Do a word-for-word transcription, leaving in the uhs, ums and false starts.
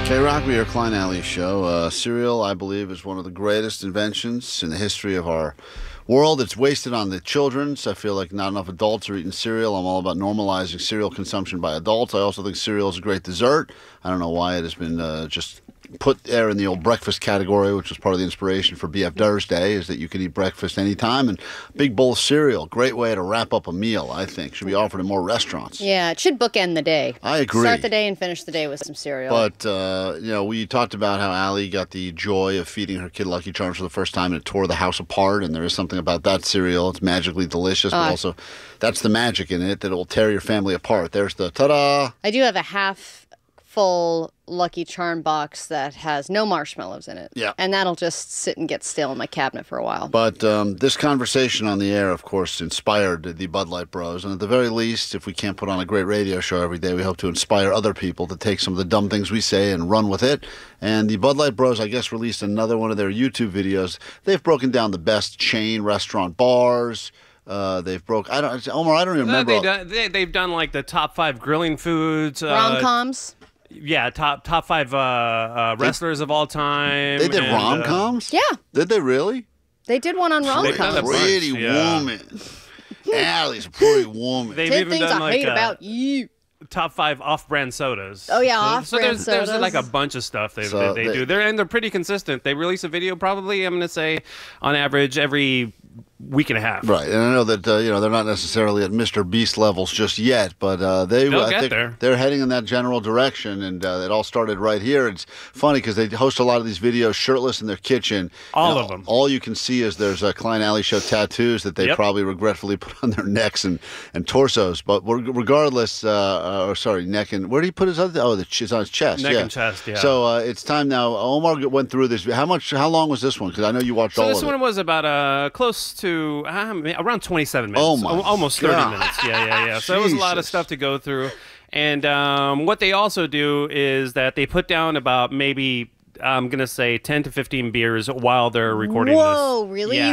K-Rock, we are Klein Alley Show. Uh, cereal, I believe, is one of the greatest inventions in the history of our world. It's wasted on the children, so I feel like not enough adults are eating cereal. I'm all about normalizing cereal consumption by adults. I also think cereal is a great dessert. I don't know why it has been uh, just put there in the old breakfast category, which was part of the inspiration for B F Thursday, is that you can eat breakfast anytime. And a big bowl of cereal, great way to wrap up a meal, I think. Should be offered in more restaurants. Yeah, it should bookend the day. I agree. Start the day and finish the day with some cereal. But, uh, you know, we talked about how Allie got the joy of feeding her kid Lucky Charms for the first time, and it tore the house apart. And there is something about that cereal. It's magically delicious, but Uh, also that's the magic in it, that it will tear your family apart. There's the ta-da! I do have a half full Lucky Charm box that has no marshmallows in it. Yeah. And that'll just sit and get stale in my cabinet for a while. But um, this conversation on the air, of course, inspired the Bud Light Bros. And at the very least, if we can't put on a great radio show every day, we hope to inspire other people to take some of the dumb things we say and run with it. And the Bud Light Bros, I guess, released another one of their YouTube videos. They've broken down the best chain restaurant bars. Uh, they've broke. I don't. Omar, I don't even remember. Uh, they done, they, they've done like the top five grilling foods. Uh, Rom-coms? Yeah, top top five uh, uh, wrestlers of all time. They did and, rom-coms? Uh, yeah. Did they really? They did one on They've done a rom-coms. bunch, Pretty yeah. woman. Allie's a pretty woman. They've Ten even things done I like hate uh, about you. top five off-brand sodas. Oh, yeah, So- off-brand so there's, there's sodas. like a bunch of stuff they So they, they they- do. They're and they're pretty consistent. They release a video probably. I'm gonna say on average every week and a half. Right, and I know that uh, you know they're not necessarily at Mister Beast levels just yet, but uh, they They'll I get think there. they're heading in that general direction, and uh, it all started right here. It's funny because they host a lot of these videos shirtless in their kitchen. All and of them. All you can see is there's a Klein Alley Show tattoos that they Yep. probably regretfully put on their necks and, and torsos. But reg- regardless, uh, uh, or sorry, neck and where did he put his other? Oh, the ch- it's on his chest. Neck yeah. and chest, yeah. So uh, it's time now. Omar went through this. How much? How long was this one? Because I know you watched So all this of one it. was about uh, close to um, around twenty-seven minutes. Oh, my Al- almost thirty God. minutes. Yeah, yeah, yeah. So it was a lot of Jesus. stuff to go through. And um, what they also do is that they put down about maybe I'm gonna say ten to fifteen beers while they're recording this. Whoa, really? Yeah.